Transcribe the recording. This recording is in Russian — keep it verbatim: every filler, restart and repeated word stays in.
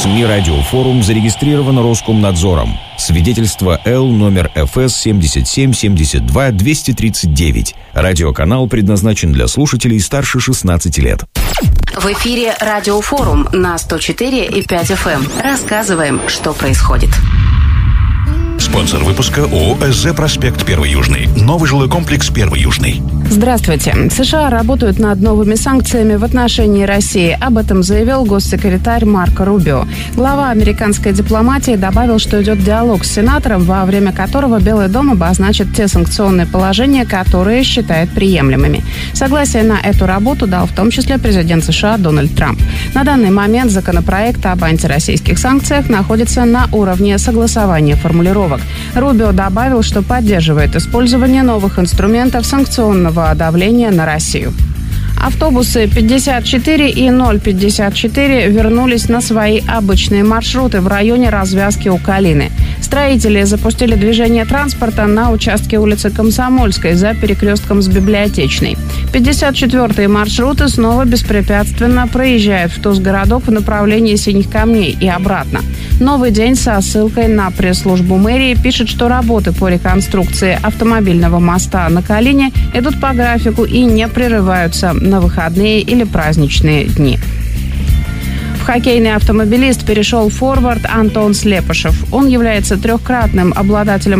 СМИ «Радиофорум» зарегистрировано Роскомнадзором. Свидетельство Л номер эф эс семьдесят семь семьдесят два двести тридцать девять. Радиоканал предназначен для слушателей старше шестнадцати лет. В эфире «Радиофорум» на сто четыре и пять эф эм. Рассказываем, что происходит. Спонсор выпуска ООО «СЗ Проспект Первый Южный». Новый жилой комплекс Первый Южный. Здравствуйте. США работают над новыми санкциями в отношении России. Об этом заявил госсекретарь Марко Рубио. Глава американской дипломатии добавил, что идет диалог с сенатором, во время которого Белый дом обозначит те санкционные положения, которые считает приемлемыми. Согласие на эту работу дал в том числе президент США Дональд Трамп. На данный момент законопроект об антироссийских санкциях находится на уровне согласования формулировок. Рубио добавил, что поддерживает использование новых инструментов санкционного давления на Россию. Автобусы пятьдесят четыре и ноль пятьдесят четыре вернулись на свои обычные маршруты в районе развязки у Калины. Строители запустили движение транспорта на участке улицы Комсомольской за перекрестком с Библиотечной. пятьдесят четвёртые маршруты снова беспрепятственно проезжают в Тузгородок в направлении Синих Камней и обратно. «Новый день» со ссылкой на пресс-службу мэрии пишет, что работы по реконструкции автомобильного моста на Калине идут по графику и не прерываются на выходные или праздничные дни. В хоккейный автомобилист перешел форвард Антон Слепышев. Он является трехкратным обладателем